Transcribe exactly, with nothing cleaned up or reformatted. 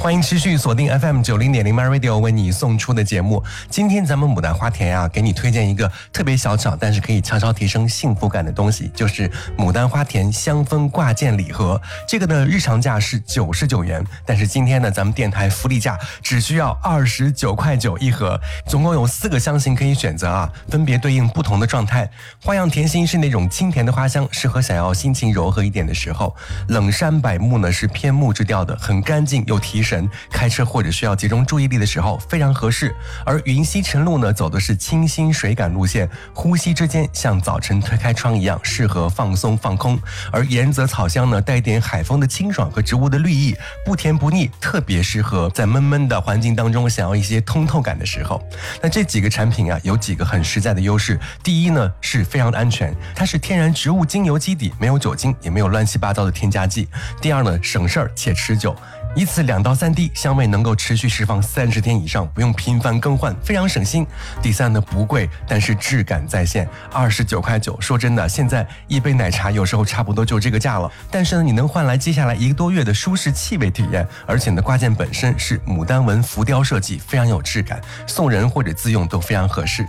欢迎持续锁定 F M 九零点零 My Radio 为你送出的节目。今天咱们牡丹花田啊，给你推荐一个特别小巧，但是可以悄悄提升幸福感的东西，就是牡丹花田香氛挂件礼盒。这个呢，日常价是九十九元，但是今天呢，咱们电台福利价只需要二十九块九一盒，总共有四个香型可以选择啊，分别对应不同的状态。花样甜心是那种清甜的花香，适合想要心情柔和一点的时候。冷杉柏木呢是偏木质调的，很干净又提神，开车或者需要集中注意力的时候非常合适。而云溪晨露呢走的是清新水感路线，呼吸之间像早晨推开窗一样，适合放松放空。而盐泽草香呢带点海风的清爽和植物的绿意，不甜不腻，特别适合在闷闷的环境当中想要一些通透感的时候。那这几个产品啊有几个很实在的优势。第一呢是非常的安全，它是天然植物精油基底，没有酒精，也没有乱七八糟的添加剂。第二呢省事儿且持久，以此两到三滴，香味能够持续释放三十天以上，不用频繁更换，非常省心。第三呢，不贵，但是质感在线，二十九块九。说真的，现在一杯奶茶有时候差不多就这个价了，但是呢，你能换来接下来一个多月的舒适气味体验，而且呢，挂件本身是牡丹纹浮雕设计，非常有质感，送人或者自用都非常合适。